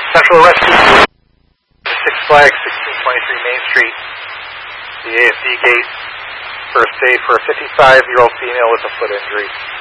Central Rescue, Six Flags, 1623 Main Street, the ASD gate, first aid for a 55-year-old female with a foot injury.